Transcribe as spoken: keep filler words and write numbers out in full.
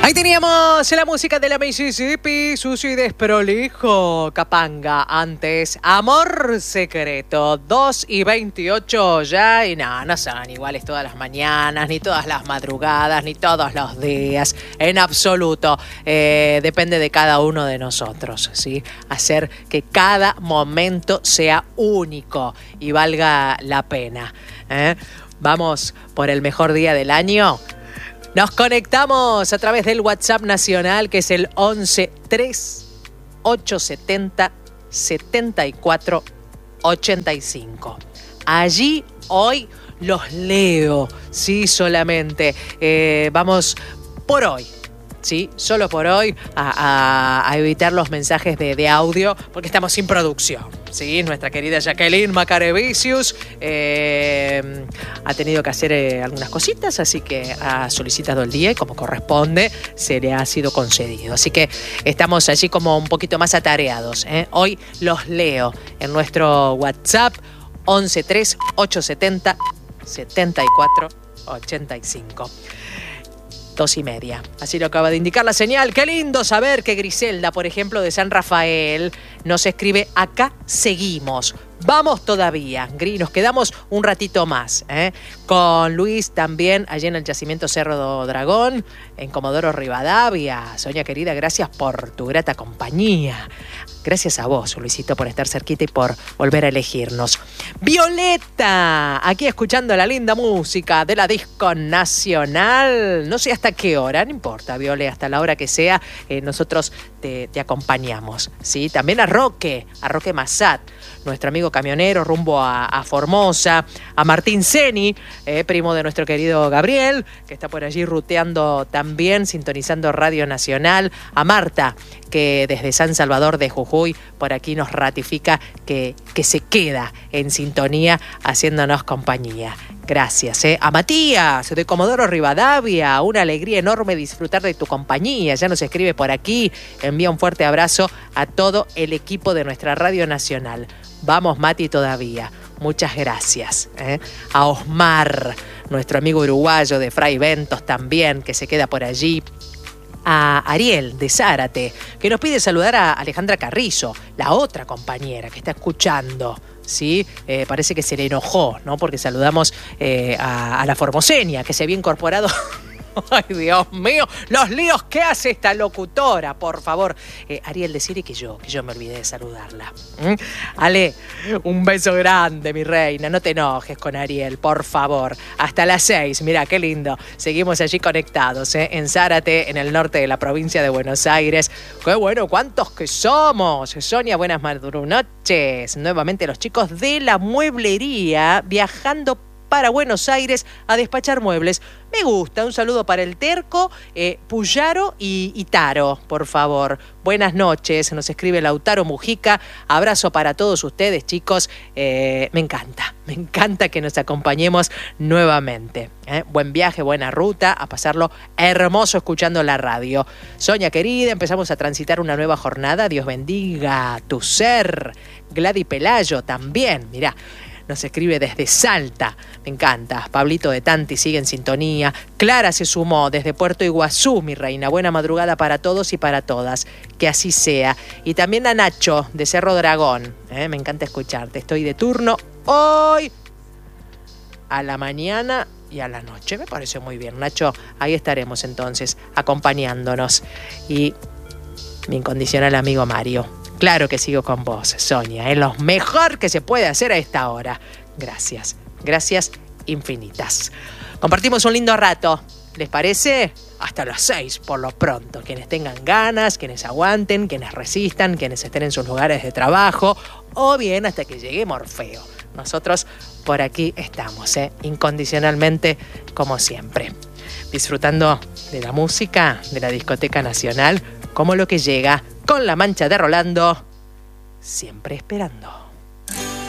Ahí teníamos la música de la Mississippi, sucio y desprolijo, Capanga. Antes, Amor Secreto, dos y veintiocho ya. Y no, no son iguales todas las mañanas, ni todas las madrugadas, ni todos los días. En absoluto. Eh, depende de cada uno de nosotros, ¿sí? Hacer que cada momento sea único y valga la pena. ¿eh? Vamos por el mejor día del año. Nos conectamos a través del WhatsApp nacional, que es el once tres ochocientos setenta setenta y cuatro ochenta y cinco. Allí hoy los leo, sí, solamente. Eh, vamos por hoy. Sí, solo por hoy a, a, a evitar los mensajes de, de audio porque estamos sin producción. Sí, nuestra querida Jacqueline Macarevicius eh, ha tenido que hacer eh, algunas cositas, así que ha solicitado el día y como corresponde se le ha sido concedido. Así que estamos allí como un poquito más atareados. ¿eh? Hoy los leo en nuestro WhatsApp once tres ochocientos setenta setenta y cuatro ochenta y cinco. Dos y media. Así lo acaba de indicar la señal. Qué lindo saber que Griselda, por ejemplo, de San Rafael, nos escribe: acá seguimos. Vamos todavía, Gri, nos quedamos un ratito más. ¿eh? Con Luis también, allí en el yacimiento Cerro Dragón, en Comodoro Rivadavia. Sonia querida, gracias por tu grata compañía. Gracias a vos, Luisito, por estar cerquita y por volver a elegirnos. Violeta, aquí escuchando la linda música de la Disco Nacional. No sé hasta qué hora, no importa, Viole, hasta la hora que sea, eh, nosotros te, te acompañamos. ¿sí? También a Roque, a Roque Massat, nuestro amigo camionero rumbo a, a Formosa, a Martín Ceni, eh, primo de nuestro querido Gabriel, que está por allí ruteando también, sintonizando Radio Nacional, a Marta, que desde San Salvador de Jujuy por aquí nos ratifica que, que se queda en sintonía haciéndonos compañía. Gracias. ¿eh? A Matías, de Comodoro Rivadavia, una alegría enorme disfrutar de tu compañía. Ya nos escribe por aquí, envía un fuerte abrazo a todo el equipo de nuestra Radio Nacional. Vamos, Mati, todavía. Muchas gracias. ¿eh? A Osmar, nuestro amigo uruguayo de Fray Ventos también, que se queda por allí. A Ariel de Zárate, que nos pide saludar a Alejandra Carrizo, la otra compañera que está escuchando. Sí, eh, parece que se le enojó, ¿no? Porque saludamos eh, a, a la formoseña, que se había incorporado. Ay, Dios mío, los líos que hace esta locutora, por favor. Eh, Ariel, decirle que yo, que yo me olvidé de saludarla. ¿Mm? Ale, un beso grande, mi reina. No te enojes con Ariel, por favor. Hasta las seis, mirá, qué lindo. Seguimos allí conectados, ¿eh? En Zárate, en el norte de la provincia de Buenos Aires. Qué bueno, cuántos que somos. Sonia, buenas noches. Nuevamente los chicos de la mueblería viajando para Buenos Aires a despachar muebles. Me gusta, un saludo para el Terco, eh, Puyaro y, y Taro, por favor. Buenas noches, nos escribe Lautaro Mujica. Abrazo para todos ustedes, chicos. Eh, me encanta, me encanta que nos acompañemos nuevamente. ¿eh? Buen viaje, buena ruta, a pasarlo hermoso escuchando la radio. Sonia querida, empezamos a transitar una nueva jornada. Dios bendiga tu ser. Gladys Pelayo también, mirá. Nos escribe desde Salta. Me encanta. Pablito de Tanti sigue en sintonía. Clara se sumó desde Puerto Iguazú, mi reina. Buena madrugada para todos y para todas. Que así sea. Y también a Nacho de Cerro Dragón. ¿eh? Me encanta escucharte. Estoy de turno hoy a la mañana y a la noche. Me parece muy bien, Nacho. Ahí estaremos entonces acompañándonos. Y mi incondicional amigo Mario. Claro que sigo con vos, Sonia. Es lo mejor que se puede hacer a esta hora. Gracias. Gracias infinitas. Compartimos un lindo rato. ¿Les parece? Hasta las seis, por lo pronto. Quienes tengan ganas, quienes aguanten, quienes resistan, quienes estén en sus lugares de trabajo. O bien hasta que llegue Morfeo. Nosotros por aquí estamos, ¿eh? Incondicionalmente, como siempre. Disfrutando de la música de la Discoteca Nacional, como lo que llega con La Mancha de Rolando, siempre esperando.